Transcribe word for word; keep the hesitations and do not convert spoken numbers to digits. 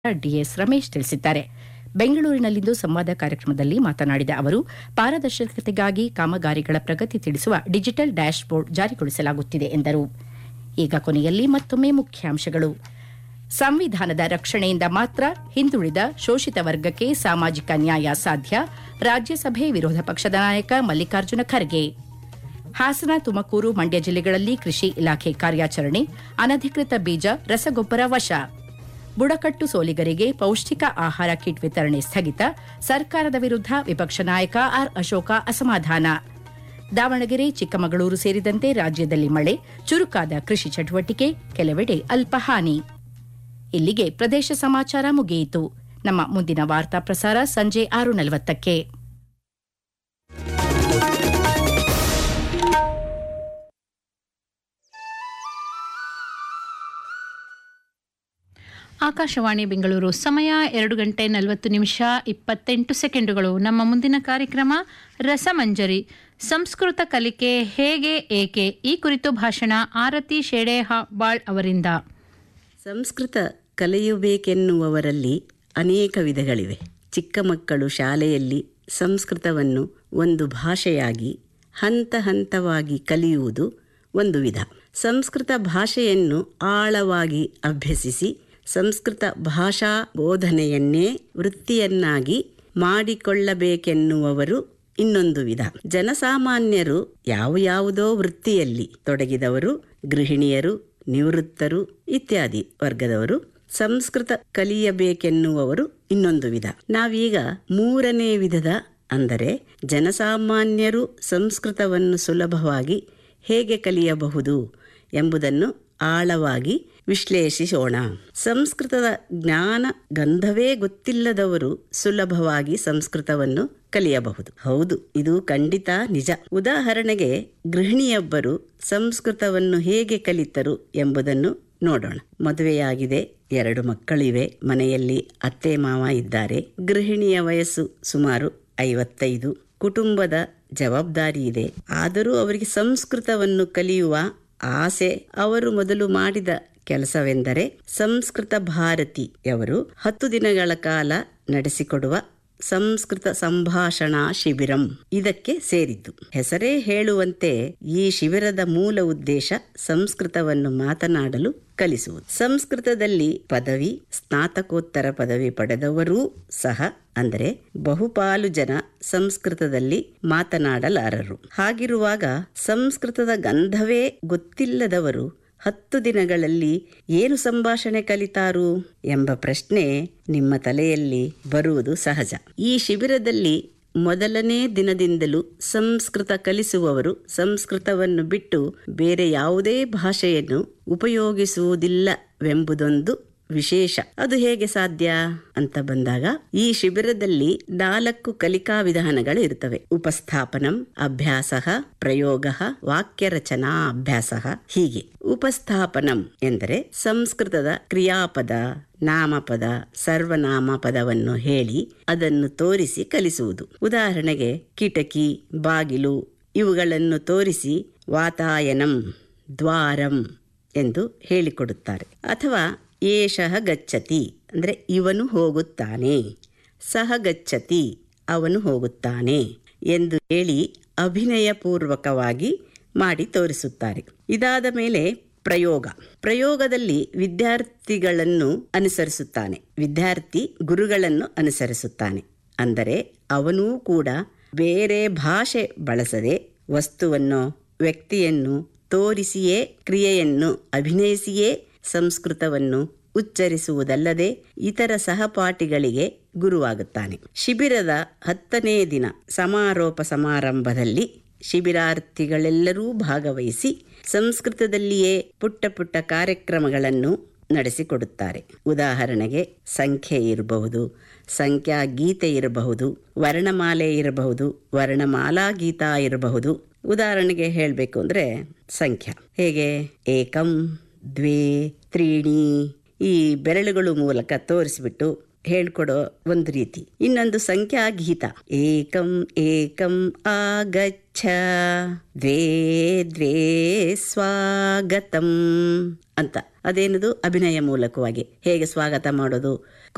DS Ramesh ತಿಳಿಸಿದ್ದಾರೆ. ಬೆಂಗಳೂರಿನಲ್ಲಿಂದು ಸಂವಾದ ಕಾರ್ಯಕ್ರಮದಲ್ಲಿ ಮಾತನಾಡಿದ ಅವರು, ಪಾರದರ್ಶಕತೆಗಾಗಿ ಕಾಮಗಾರಿಗಳ ಪ್ರಗತಿ ತಿಳಿಸುವ ಡಿಜಿಟಲ್ ಡ್ಯಾಶ್ ಬೋರ್ಡ್ ಜಾರಿಗೊಳಿಸಲಾಗುತ್ತಿದೆ ಎಂದರು. ಈಗ ಕೊನೆಯಲ್ಲಿ ಮತ್ತೊಮ್ಮೆ ಮುಖ್ಯಾಂಶಗಳು. ಸಂವಿಧಾನದ ರಕ್ಷಣೆಯಿಂದ ಮಾತ್ರ ಹಿಂದುಳಿದ ಶೋಷಿತ ವರ್ಗಕ್ಕೆ ಸಾಮಾಜಿಕ ನ್ಯಾಯ ಸಾಧ್ಯ. ರಾಜ್ಯಸಭೆ ವಿರೋಧ ಪಕ್ಷದ ನಾಯಕ ಮಲ್ಲಿಕಾರ್ಜುನ ಖರ್ಗೆ. ಹಾಸನ, ತುಮಕೂರು, ಮಂಡ್ಯ ಜಿಲ್ಲೆಗಳಲ್ಲಿ ಕೃಷಿ ಇಲಾಖೆ ಕಾರ್ಯಾಚರಣೆ. ಅನಧಿಕೃತ ಬೀಜ, ರಸಗೊಬ್ಬರ ವಶ. ಬುಡಕಟ್ಟು ಸೋಲಿಗರಿಗೆ ಪೌಷ್ಟಿಕ ಆಹಾರ ಕಿಟ್ ವಿತರಣೆ ಸ್ಥಗಿತ. ಸರ್ಕಾರದ ವಿರುದ್ಧ ವಿಪಕ್ಷ ನಾಯಕ ಆರ್ ಅಶೋಕ ಅಸಮಾಧಾನ. ದಾವಣಗೆರೆ, ಚಿಕ್ಕಮಗಳೂರು ಸೇರಿದಂತೆ ರಾಜ್ಯದಲ್ಲಿ ಮಳೆ. ಚುರುಕಾದ ಕೃಷಿ ಚಟುವಟಿಕೆ, ಕೆಲವೆಡೆ ಅಲ್ಪ ಹಾನಿ. ಇಲ್ಲಿಗೆ ಪ್ರದೇಶ ಸಮಾಚಾರ ಮುಗಿಯಿತು. ನಮ್ಮ ಮುಂದಿನ ವಾರ್ತಾ ಪ್ರಸಾರ ಸಂಜೆ ಆರು ನಲವತ್ತಕ್ಕೆ. ಆಕಾಶವಾಣಿ ಬೆಂಗಳೂರು. ಸಮಯ ಎರಡು ಗಂಟೆ ನಲವತ್ತು ನಿಮಿಷ ಇಪ್ಪತ್ತೆಂಟು ಸೆಕೆಂಡುಗಳು. ನಮ್ಮ ಮುಂದಿನ ಕಾರ್ಯಕ್ರಮ ರಸಮಂಜರಿ. ಸಂಸ್ಕೃತ ಕಲಿಕೆ ಹೇಗೆ, ಏಕೆ? ಈ ಕುರಿತು ಭಾಷಣ ಆರತಿ ಶೇಡೆಹಾಬಾಳ್ ಅವರಿಂದ. ಸಂಸ್ಕೃತ ಕಲಿಯಬೇಕೆನ್ನುವವರಲ್ಲಿ ಅನೇಕ ವಿಧಗಳಿವೆ. ಚಿಕ್ಕ ಮಕ್ಕಳು ಶಾಲೆಯಲ್ಲಿ ಸಂಸ್ಕೃತವನ್ನು ಒಂದು ಭಾಷೆಯಾಗಿ ಹಂತ ಹಂತವಾಗಿ ಕಲಿಯುವುದು ಒಂದು ವಿಧ. ಸಂಸ್ಕೃತ ಭಾಷೆಯನ್ನು ಆಳವಾಗಿ ಅಭ್ಯಸಿಸಿ ಸಂಸ್ಕೃತ ಭಾಷಾ ಬೋಧನೆಯನ್ನೇ ವೃತ್ತಿಯನ್ನಾಗಿ ಮಾಡಿಕೊಳ್ಳಬೇಕೆನ್ನುವವರು ಇನ್ನೊಂದು ವಿಧ. ಜನಸಾಮಾನ್ಯರು ಯಾವ ಯಾವುದೋ ವೃತ್ತಿಯಲ್ಲಿ ತೊಡಗಿದವರು, ಗೃಹಿಣಿಯರು, ನಿವೃತ್ತರು ಇತ್ಯಾದಿ ವರ್ಗದವರು ಸಂಸ್ಕೃತ ಕಲಿಯಬೇಕೆನ್ನುವವರು ಇನ್ನೊಂದು ವಿಧ. ನಾವೀಗ ಮೂರನೇ ವಿಧದ, ಅಂದರೆ ಜನಸಾಮಾನ್ಯರು ಸಂಸ್ಕೃತವನ್ನು ಸುಲಭವಾಗಿ ಹೇಗೆ ಕಲಿಯಬಹುದು ಎಂಬುದನ್ನು ಆಳವಾಗಿ ವಿಶ್ಲೇಷಿಸೋಣ. ಸಂಸ್ಕೃತದ ಜ್ಞಾನ ಗಂಧವೇ ಗೊತ್ತಿಲ್ಲದವರು ಸುಲಭವಾಗಿ ಸಂಸ್ಕೃತವನ್ನು ಕಲಿಯಬಹುದು. ಹೌದು, ಇದು ಖಂಡಿತ ನಿಜ. ಉದಾಹರಣೆಗೆ, ಗೃಹಿಣಿಯೊಬ್ಬರು ಸಂಸ್ಕೃತವನ್ನು ಹೇಗೆ ಕಲಿತರು ಎಂಬುದನ್ನು ನೋಡೋಣ. ಮದುವೆಯಾಗಿದೆ, ಎರಡು ಮಕ್ಕಳಿವೆ, ಮನೆಯಲ್ಲಿ ಅತ್ತೆ ಮಾವ ಇದ್ದಾರೆ. ಗೃಹಿಣಿಯ ವಯಸ್ಸು ಸುಮಾರು ಐವತ್ತೈದು. ಕುಟುಂಬದ ಜವಾಬ್ದಾರಿ ಇದೆ. ಆದರೂ ಅವರಿಗೆ ಸಂಸ್ಕೃತವನ್ನು ಕಲಿಯುವ ಆಸೆ. ಅವರು ಮೊದಲು ಮಾಡಿದ ಕೆಲಸವೆಂದರೆ ಸಂಸ್ಕೃತ ಭಾರತಿಯವರು ಹತ್ತು ದಿನಗಳ ಕಾಲ ನಡೆಸಿಕೊಡುವ ಸಂಸ್ಕೃತ ಸಂಭಾಷಣಾ ಶಿಬಿರಂ ಇದಕ್ಕೆ ಸೇರಿದ್ದು. ಹೆಸರೇ ಹೇಳುವಂತೆ ಈ ಶಿಬಿರದ ಮೂಲ ಉದ್ದೇಶ ಸಂಸ್ಕೃತವನ್ನು ಮಾತನಾಡಲು ಕಲಿಸುವುದು. ಸಂಸ್ಕೃತದಲ್ಲಿ ಪದವಿ, ಸ್ನಾತಕೋತ್ತರ ಪದವಿ ಪಡೆದವರೂ ಸಹ, ಅಂದರೆ ಬಹುಪಾಲು ಜನ ಸಂಸ್ಕೃತದಲ್ಲಿ ಮಾತನಾಡಲಾರರು. ಹಾಗಿರುವಾಗ ಸಂಸ್ಕೃತದ ಗಂಧವೇ ಗೊತ್ತಿಲ್ಲದವರು ಹತ್ತು ದಿನಗಳಲ್ಲಿ ಏನು ಸಂಭಾಷಣೆ ಕಲಿತಾರು ಎಂಬ ಪ್ರಶ್ನೆ ನಿಮ್ಮ ತಲೆಯಲ್ಲಿ ಬರುವುದು ಸಹಜ. ಈ ಶಿಬಿರದಲ್ಲಿ ಮೊದಲನೇ ದಿನದಿಂದಲೂ ಸಂಸ್ಕೃತ ಕಲಿಸುವವರು ಸಂಸ್ಕೃತವನ್ನು ಬಿಟ್ಟು ಬೇರೆ ಯಾವುದೇ ಭಾಷೆಯನ್ನು ಉಪಯೋಗಿಸುವುದಿಲ್ಲವೆಂಬುದೊಂದು ವಿಶೇಷ. ಅದು ಹೇಗೆ ಸಾಧ್ಯ ಅಂತ ಬಂದಾಗ, ಈ ಶಿಬಿರದಲ್ಲಿ ನಾಲ್ಕು ಕಲಿಕಾ ವಿಧಾನಗಳು ಇರುತ್ತವೆ. ಉಪಸ್ಥಾಪನಂ, ಅಭ್ಯಾಸ, ಪ್ರಯೋಗ, ವಾಕ್ಯರಚನಾ ಅಭ್ಯಾಸ. ಹೀಗೆ ಉಪಸ್ಥಾಪನಂ ಎಂದರೆ ಸಂಸ್ಕೃತದ ಕ್ರಿಯಾಪದ, ನಾಮಪದ, ಸರ್ವನಾಮ ಪದವನ್ನು ಹೇಳಿ ಅದನ್ನು ತೋರಿಸಿ ಕಲಿಸುವುದು. ಉದಾಹರಣೆಗೆ, ಕಿಟಕಿ, ಬಾಗಿಲು ಇವುಗಳನ್ನು ತೋರಿಸಿ ವಾತಾಯನಂ, ದ್ವಾರಂ ಎಂದು ಹೇಳಿಕೊಡುತ್ತಾರೆ. ಅಥವಾ ಏಷಃ ಗಚ್ಚತಿ ಅಂದರೆ ಇವನು ಹೋಗುತ್ತಾನೆ, ಸಹ ಗಚ್ಚತಿ ಅವನು ಹೋಗುತ್ತಾನೆ ಎಂದು ಹೇಳಿ ಅಭಿನಯಪೂರ್ವಕವಾಗಿ ಮಾಡಿ ತೋರಿಸುತ್ತಾರೆ. ಇದಾದ ಮೇಲೆ ಪ್ರಯೋಗ. ಪ್ರಯೋಗದಲ್ಲಿ ವಿದ್ಯಾರ್ಥಿಗಳನ್ನು ಅನುಸರಿಸುತ್ತಾನೆ, ವಿದ್ಯಾರ್ಥಿ ಗುರುಗಳನ್ನು ಅನುಸರಿಸುತ್ತಾನೆ. ಅಂದರೆ ಅವನೂ ಕೂಡ ಬೇರೆ ಭಾಷೆ ಬಳಸದೆ ವಸ್ತುವನ್ನು, ವ್ಯಕ್ತಿಯನ್ನು ತೋರಿಸಿಯೇ, ಕ್ರಿಯೆಯನ್ನು ಅಭಿನಯಿಸಿಯೇ ಸಂಸ್ಕೃತವನ್ನು ಉಚ್ಚರಿಸುವುದಲ್ಲದೆ ಇತರ ಸಹಪಾಠಿಗಳಿಗೆ ಗುರುವಾಗುತ್ತಾನೆ. ಶಿಬಿರದ ಹತ್ತನೇ ದಿನ ಸಮಾರೋಪ ಸಮಾರಂಭದಲ್ಲಿ ಶಿಬಿರಾರ್ಥಿಗಳೆಲ್ಲರೂ ಭಾಗವಹಿಸಿ ಸಂಸ್ಕೃತದಲ್ಲಿಯೇ ಪುಟ್ಟ ಪುಟ್ಟ ಕಾರ್ಯಕ್ರಮಗಳನ್ನು ನಡೆಸಿಕೊಡುತ್ತಾರೆ. ಉದಾಹರಣೆಗೆ, ಸಂಖ್ಯೆ ಇರಬಹುದು, ಸಂಖ್ಯಾ ಗೀತೆ ಇರಬಹುದು, ವರ್ಣಮಾಲೆ ಇರಬಹುದು, ವರ್ಣಮಾಲಾ ಗೀತ ಇರಬಹುದು. ಉದಾಹರಣೆಗೆ ಹೇಳಬೇಕು ಅಂದರೆ, ಸಂಖ್ಯಾ ಹೇಗೆ, ಏಕಂ, ದ್ವೇ, ತ್ರೀಣಿ ಈ ಬೆರಳುಗಳು ಮೂಲಕ ತೋರಿಸಿಬಿಟ್ಟು ಹೇಳ್ಕೊಡೋ ಒಂದು ರೀತಿ. ಇನ್ನೊಂದು ಸಂಖ್ಯಾ ಗೀತ, ಏಕಂ ಏಕಂ ಆಗಚ್ಛ, ದ್ವೇ ದ್ವೇ ಸ್ವಾಗತಂ ಅಂತ. ಅದೇನದು, ಅಭಿನಯ ಮೂಲಕವಾಗಿ ಹೇಗೆ ಸ್ವಾಗತ ಮಾಡೋದು,